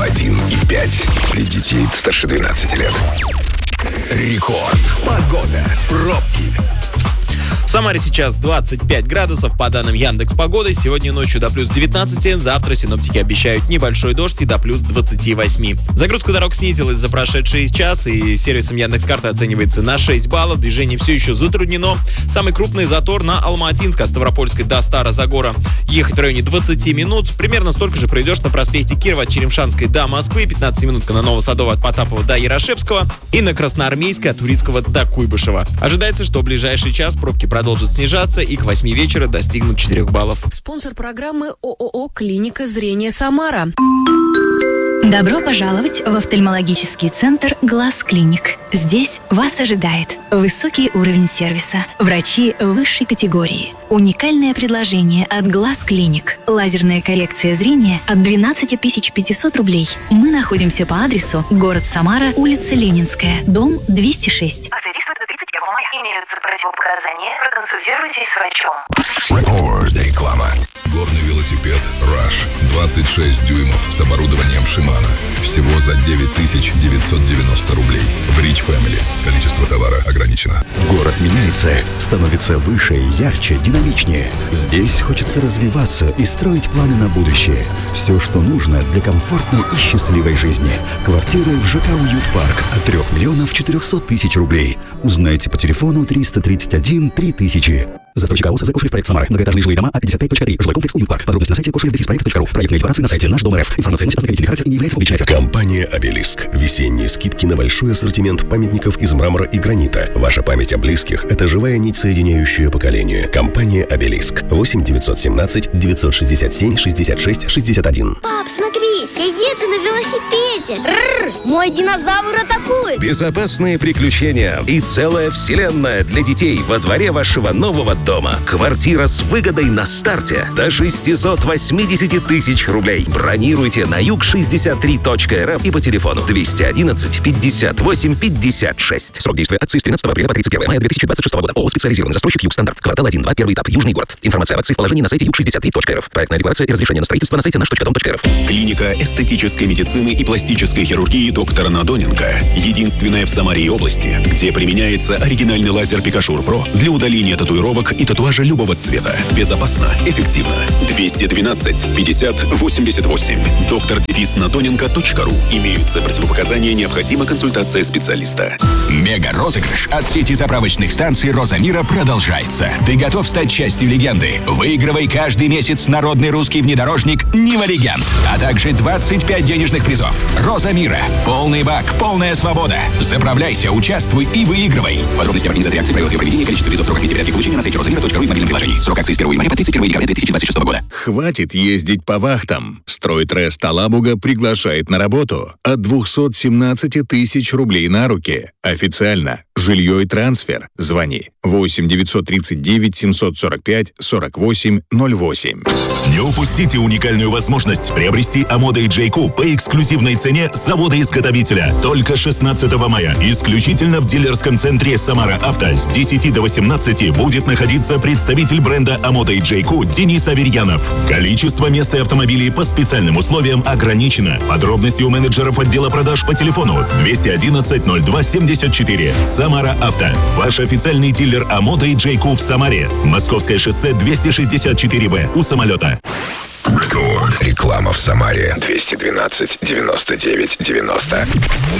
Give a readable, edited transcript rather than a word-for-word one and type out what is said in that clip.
101,5 для детей старше 12 лет. Рекорд. Погода. Пробки. В Самаре сейчас 25 градусов, по данным Яндекс.Погоды. Сегодня ночью до плюс 19, завтра синоптики обещают небольшой дождь и до плюс 28. Загрузка дорог снизилась за прошедший час, и сервисом Яндекс.Карты оценивается на 6 баллов. Движение все еще затруднено. Самый крупный затор на Алматинск от Ставропольской до Стара-Загора. Ехать в районе 20 минут. Примерно столько же пройдешь на проспекте Кирова от Черемшанской до Москвы, 15-минутка на Новосадово от Потапова до Ярошевского и на Красноармейской от Урицкого до Куйбышева. Ожидается, что в ближайший час пробки продолжат снижаться и к 8 вечера достигнут 4 баллов. Спонсор программы ООО «Клиника зрения Самара». Добро пожаловать в офтальмологический центр «Глаз Клиник». Здесь вас ожидает высокий уровень сервиса, врачи высшей категории, уникальное предложение от «Глаз Клиник», лазерная коррекция зрения от 12 500 рублей. Мы находимся по адресу город Самара, улица Ленинская, дом 206. Акция действует до 31 мая. Имеются противопоказания. Проконсультируйтесь с врачом. Рекорд. Реклама. Горный велосипед Rush. 26 дюймов с оборудованием Shimano. Всего за 9990 рублей. В Rich Family. Количество товара ограничено. Город меняется, становится выше, ярче, динамичнее. Здесь хочется развиваться и строить планы на будущее. Все, что нужно для комфортной и счастливой жизни. Квартиры в ЖК «Уют Парк» от 3 миллионов 400 тысяч рублей. Узнайте по телефону 331 3000. Застройщик АО «СЗ Кошелев Проект Самара». Многоэтажные жилые дома А55.3. Жилой комплекс «Уют Парк». Подробности на сайте koshelев-проект.ру. Проектные декларации на сайте Наш Дом РФ. Информация носит ознакомительный характер и не является публичной офертой. Компания «Обелиск». Весенние скидки на большой ассортимент памятников из мрамора и гранита. Ваша память о близких – это живая нить, соединяющая поколение. Компания «Обелиск». 8 917 967 66 61. Пап, смотри, я еду на велосипеде. Мой динозавр атакует. Безопасные приключения и целая вселенная для детей во дворе вашего нового дома. Квартира с выгодой на старте до 680 тысяч рублей. Бронируйте на юг63.рф и по телефону 211 58 56. Срок действия акции с 13 апреля по 31 мая 2026 года. ООО «Специализированный застройщик Юг-Стандарт». Квартал 1-2, первый этап, Южный город. Информация об акции в положении на сайте юг63.рф. Проектная декларация и разрешение на строительство на сайте наш.дом.рф. Клиника эстетической медицины и пластической хирургии доктора Надоненко. Единственная в Самаре и области, где применяется оригинальный лазер Пикашур Про для удаления татуировок и татуажа любого цвета. Безопасно, эффективно. 212 50 88. доктор-надоненко.ру. Имеются противопоказания, необходима консультация специалиста. Мега-розыгрыш от сети заправочных станций «Роза Мира» продолжается. Ты готов стать частью легенды? Выигрывай каждый месяц народный русский внедорожник «Нива Легенд», а также 25 денежных призов. «Роза Мира». Полный бак, полная свобода. Заправляйся, участвуй и выигрывай. Подробности организации акции, правила проведения, количество призов, срок активности порядки получения на сайте rozamira.ru и в мобильном приложении. Срок акции с 1 января по 31 декабря 2026 года. Хватит ездить по вахтам. Стройтрест Алабуга приглашает на работу от 217 тысяч рублей на руки. Официально. Жилье и трансфер. Звони 8 939 745 48 08. Не упустите уникальную возможность приобрести Амода и Джейку по эксклюзивной цене завода-изготовителя. Только 16 мая. Исключительно в дилерском центре Самара Авто с 10 до 18 будет находиться представитель бренда Амода и Джейку Денис Аверьянов. Количество мест и автомобилей по специальным условиям ограничено. Подробности у менеджеров отдела продаж по телефону 211 02 74. Самара Авто. Ваш официальный дилер Амода и Джейку в Самаре. Московское шоссе 264В у самолета. Рекорд. Реклама в Самаре. 212 99 90.